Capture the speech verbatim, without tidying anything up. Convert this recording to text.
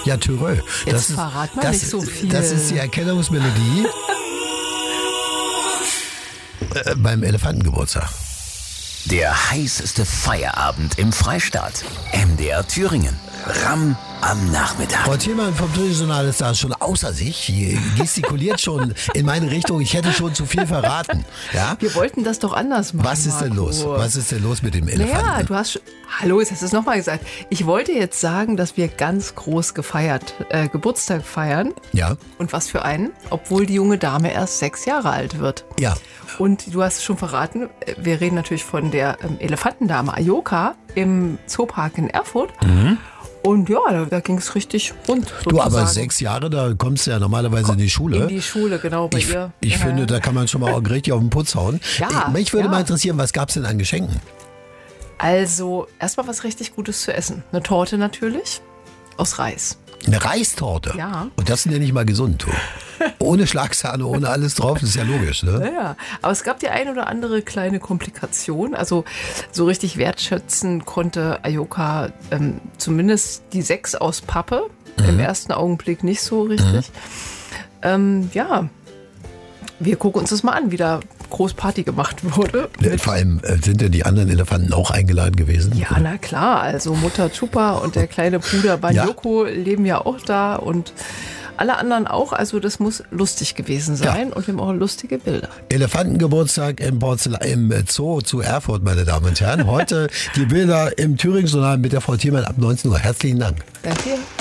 Ja, Thürö. Jetzt Das ist, verrat mal das, nicht so viel. Das ist die Erkennungsmelodie äh, beim Elefantengeburtstag. Der heißeste Feierabend im Freistaat. M D R Thüringen. Ramm am Nachmittag. Frau Thielmann vom Thüringen-Journal ist da schon außer sich, gestikuliert schon in meine Richtung. Ich hätte schon zu viel verraten. Ja? Wir wollten das doch anders machen. Was ist denn Marco. los? Was ist denn los mit dem Elefanten? Naja, du hast schon, hallo, jetzt hast du es nochmal gesagt. Ich wollte jetzt sagen, dass wir ganz groß gefeiert, äh, Geburtstag feiern. Ja. Und was für einen? Obwohl die junge Dame erst sechs Jahre alt wird. Ja. Und du hast es schon verraten, wir reden natürlich von der ähm, Elefantendame Ayoka im Zoopark in Erfurt. Mhm. Und ja, da, da ging es richtig rund. Du, aber sozusagen. sechs Jahre, da kommst du ja normalerweise in die Schule. In die Schule, genau, bei ich ihr. ich Ja. finde, da kann man schon mal auch richtig auf den Putz hauen. Ja, Mich würde ja. mal interessieren, was gab es denn an Geschenken? Also, erstmal was richtig Gutes zu essen. Eine Torte natürlich, aus Reis. Eine Reistorte. Ja. Und das sind ja nicht mal gesund, du. Ohne Schlagsahne, ohne alles drauf, das ist ja logisch, ne? Naja, aber es gab die ein oder andere kleine Komplikation. Also so richtig wertschätzen konnte Ayoka ähm, zumindest die sechs aus Pappe. Mhm. Im ersten Augenblick nicht so richtig. Mhm. Ähm, ja, wir gucken uns das mal an, wie da groß Party gemacht wurde. Ja, vor allem äh, sind ja die anderen Elefanten auch eingeladen gewesen? Ja, na klar. Also Mutter Chupa und der kleine Bruder Banyoko ja. leben ja auch da und alle anderen auch. Also das muss lustig gewesen sein ja. und wir haben auch lustige Bilder. Elefantengeburtstag im, Porzellan, im Zoo zu Erfurt, meine Damen und Herren. Heute die Bilder im Thüringen-Journal mit der Frau Thielmann ab neunzehn Uhr. Herzlichen Dank. Danke.